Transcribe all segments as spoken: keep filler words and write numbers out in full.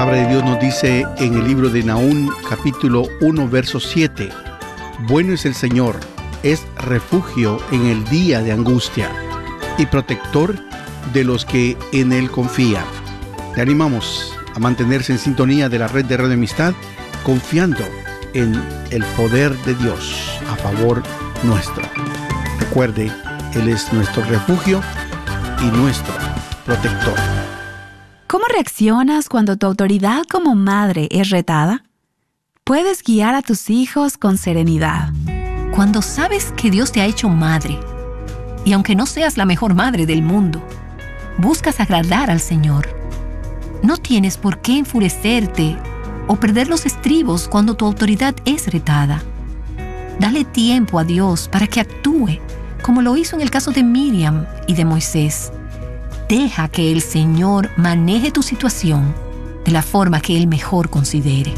palabra de Dios nos dice en el libro de Nahum, capítulo uno, verso siete: bueno es el Señor, es refugio en el día de angustia y protector de los que en Él confían. Le animamos a mantenerse en sintonía de la red de Radio Amistad, confiando en el poder de Dios a favor nuestro. Recuerde, Él es nuestro refugio y nuestro protector. ¿Cómo reaccionas cuando tu autoridad como madre es retada? Puedes guiar a tus hijos con serenidad. Cuando sabes que Dios te ha hecho madre, y aunque no seas la mejor madre del mundo, buscas agradar al Señor, no tienes por qué enfurecerte o perder los estribos cuando tu autoridad es retada. Dale tiempo a Dios para que actúe, como lo hizo en el caso de Miriam y de Moisés. Deja que el Señor maneje tu situación de la forma que Él mejor considere.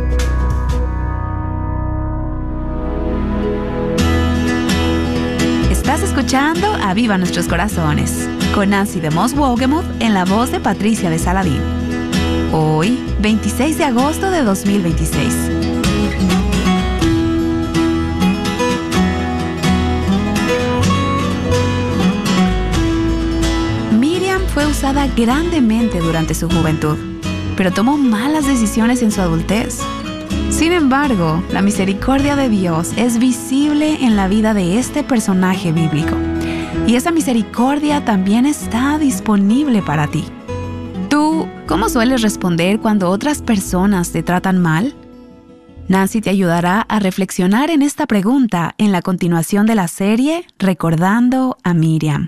Estás escuchando Aviva Nuestros Corazones, con Nancy de Moss Wogemuth en la voz de Patricia de Saladín. Hoy, veintiséis de agosto de dos mil veintiséis. Fue usada grandemente durante su juventud, pero tomó malas decisiones en su adultez. Sin embargo, la misericordia de Dios es visible en la vida de este personaje bíblico, y esa misericordia también está disponible para ti. ¿Tú cómo sueles responder cuando otras personas te tratan mal? Nancy te ayudará a reflexionar en esta pregunta en la continuación de la serie Recordando a Miriam.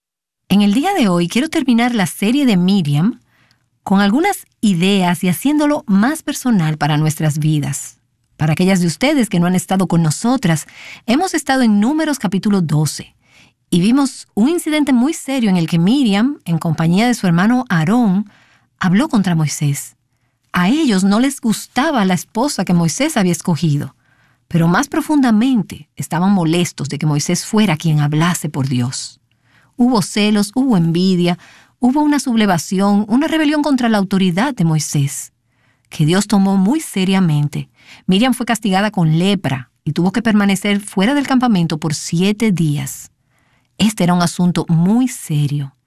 En el día de hoy quiero terminar la serie de Miriam con algunas ideas y haciéndolo más personal para nuestras vidas. Para aquellas de ustedes que no han estado con nosotras, hemos estado en Números capítulo doce y vimos un incidente muy serio en el que Miriam, en compañía de su hermano Aarón, habló contra Moisés. A ellos no les gustaba la esposa que Moisés había escogido, pero más profundamente estaban molestos de que Moisés fuera quien hablase por Dios. Hubo celos, hubo envidia, hubo una sublevación, una rebelión contra la autoridad de Moisés, que Dios tomó muy seriamente. Miriam fue castigada con lepra y tuvo que permanecer fuera del campamento por siete días. Este era un asunto muy serio.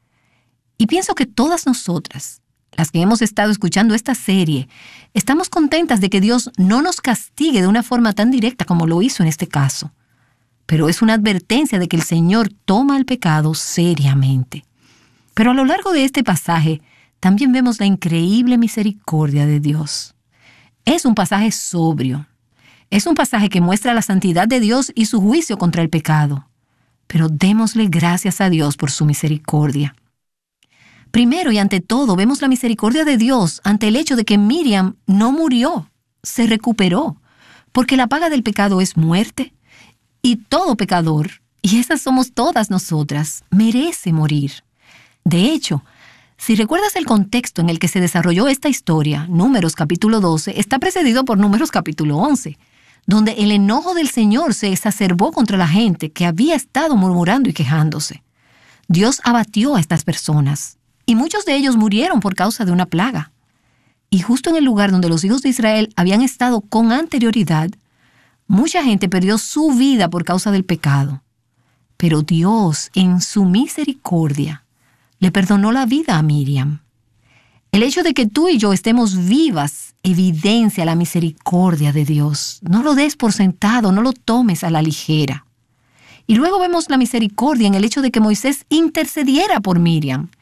Y pienso que todas nosotras, las que hemos estado escuchando esta serie, estamos contentas de que Dios no nos castigue de una forma tan directa como lo hizo en este caso. Pero es una advertencia de que el Señor toma el pecado seriamente. Pero a lo largo de este pasaje también vemos la increíble misericordia de Dios. Es un pasaje sobrio. Es un pasaje que muestra la santidad de Dios y su juicio contra el pecado. Pero démosle gracias a Dios por su misericordia. Primero y ante todo vemos la misericordia de Dios ante el hecho de que Miriam no murió, se recuperó, porque la paga del pecado es muerte. Y todo pecador, y esas somos todas nosotras, merece morir. De hecho, si recuerdas el contexto en el que se desarrolló esta historia, Números capítulo doce está precedido por Números capítulo once, donde el enojo del Señor se exacerbó contra la gente que había estado murmurando y quejándose. Dios abatió a estas personas, y muchos de ellos murieron por causa de una plaga. Y justo en el lugar donde los hijos de Israel habían estado con anterioridad, mucha gente perdió su vida por causa del pecado. Pero Dios, en su misericordia, le perdonó la vida a Miriam. El hecho de que tú y yo estemos vivas evidencia la misericordia de Dios. No lo des por sentado, no lo tomes a la ligera. Y luego vemos la misericordia en el hecho de que Moisés intercediera por Miriam.